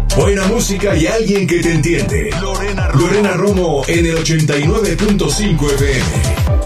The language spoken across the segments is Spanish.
Buena música y alguien que te entiende. Lorena Romo en el 89.5 FM.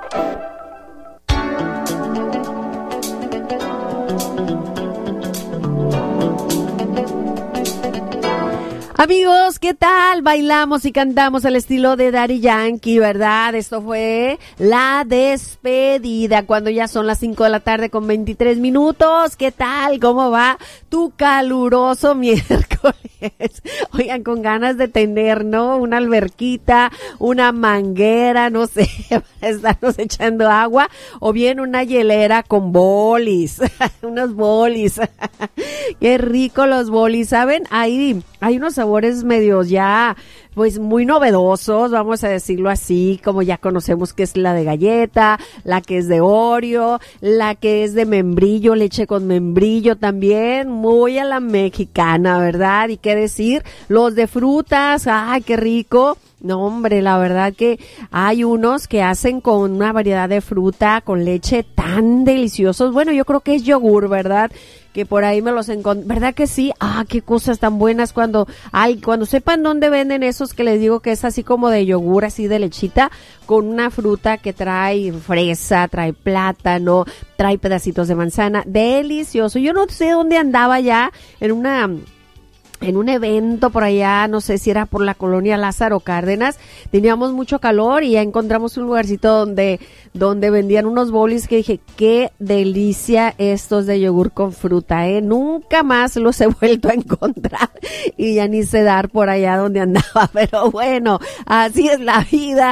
Amigos, ¿qué tal? Bailamos y cantamos al estilo de Daddy Yankee, ¿verdad? Esto fue La Despedida, cuando ya son las 5 de la tarde con 23 minutos. ¿Qué tal? ¿Cómo va tu caluroso miércoles? Oigan, con ganas de tener, ¿no? Una alberquita, una manguera, no sé, para estarnos echando agua, o bien una hielera con bolis, unos bolis. Qué rico los bolis, ¿saben? Hay unos sabores medios ya, pues muy novedosos, vamos a decirlo así, como ya conocemos que es la de galleta, la que es de Oreo, la que es de membrillo, leche con membrillo también, muy a la mexicana, ¿verdad? Y qué decir, los de frutas, ¡ay, qué rico! No, hombre, la verdad que hay unos que hacen con una variedad de fruta, con leche tan deliciosos. Bueno, yo creo que es yogur, ¿verdad? Que por ahí me los encontré, ¿verdad que sí? Qué cosas tan buenas cuando sepan dónde venden esos que les digo que es así como de yogur, así de lechita, con una fruta que trae fresa, trae plátano, trae pedacitos de manzana, delicioso. Yo no sé dónde andaba ya en un evento por allá, no sé si era por la colonia Lázaro Cárdenas, teníamos mucho calor y ya encontramos un lugarcito donde vendían unos bolis que dije, qué delicia estos de yogur con fruta, nunca más los he vuelto a encontrar y ya ni sé dar por allá donde andaba, pero bueno, así es la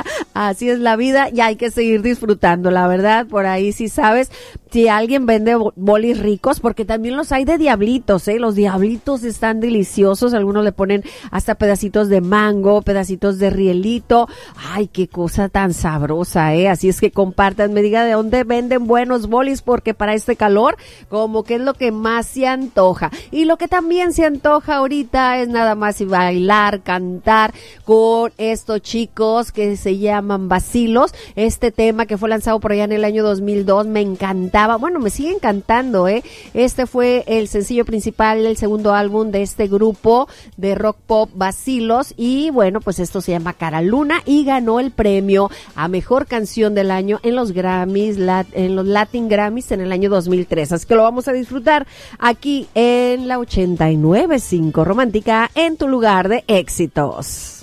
vida y hay que seguir disfrutando, la verdad, por ahí si sabes, si alguien vende bolis ricos, porque también los hay de diablitos, los diablitos están deliciosos, algunos le ponen hasta pedacitos de mango, pedacitos de rielito, ay, qué cosa tan sabrosa, así es que compartan, me diga de dónde venden buenos bolis, porque para este calor, como que es lo que más se antoja, y lo que también se antoja ahorita es nada más y bailar, cantar con estos chicos que se llaman Bacilos, este tema que fue lanzado por allá en el año 2002, me encantaba. Bueno, me sigue encantando, Este fue el sencillo principal del segundo álbum de este grupo de rock pop Bacilos y bueno, pues esto se llama Cara Luna y ganó el premio a Mejor Canción del Año en los Grammys, en los Latin Grammys en el año 2003. Así que lo vamos a disfrutar aquí en la 89.5 Romántica, en tu lugar de éxitos.